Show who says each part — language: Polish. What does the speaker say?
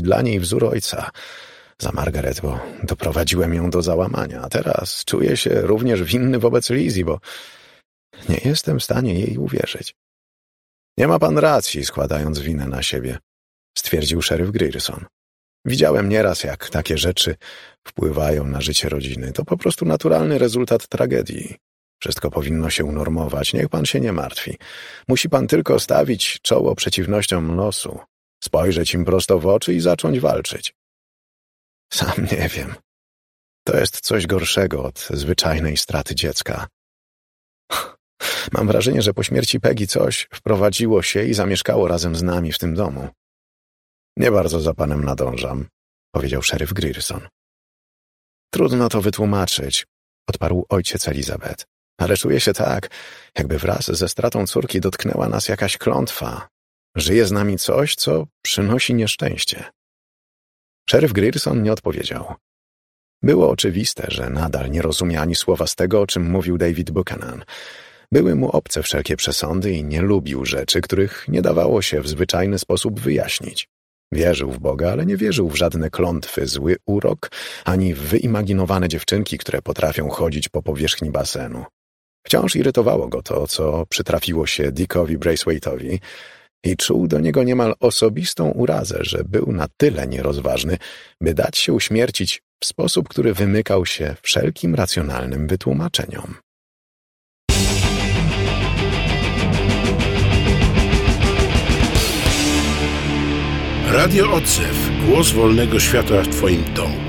Speaker 1: dla niej wzór ojca. Za Margaret, bo doprowadziłem ją do załamania, a teraz czuję się również winny wobec Lizzie, bo nie jestem w stanie jej uwierzyć. Nie ma pan racji, składając winę na siebie, stwierdził szeryf Grierson. Widziałem nieraz, jak takie rzeczy wpływają na życie rodziny. To po prostu naturalny rezultat tragedii. Wszystko powinno się unormować, niech pan się nie martwi. Musi pan tylko stawić czoło przeciwnościom losu, spojrzeć im prosto w oczy i zacząć walczyć. Sam nie wiem. To jest coś gorszego od zwyczajnej straty dziecka. Mam wrażenie, że po śmierci Peggy coś wprowadziło się i zamieszkało razem z nami w tym domu. Nie bardzo za panem nadążam, powiedział szeryf Grierson. Trudno to wytłumaczyć, odparł ojciec Elizabeth, ale czuję się tak, jakby wraz ze stratą córki dotknęła nas jakaś klątwa. Żyje z nami coś, co przynosi nieszczęście. Szeryf Grierson nie odpowiedział. Było oczywiste, że nadal nie rozumie ani słowa z tego, o czym mówił David Buchanan. Były mu obce wszelkie przesądy i nie lubił rzeczy, których nie dawało się w zwyczajny sposób wyjaśnić. Wierzył w Boga, ale nie wierzył w żadne klątwy, zły urok, ani w wyimaginowane dziewczynki, które potrafią chodzić po powierzchni basenu. Wciąż irytowało go to, co przytrafiło się Dickowi Braithwaite'owi i czuł do niego niemal osobistą urazę, że był na tyle nierozważny, by dać się uśmiercić w sposób, który wymykał się wszelkim racjonalnym wytłumaczeniom.
Speaker 2: Radio Odzew. Głos wolnego świata w twoim domu.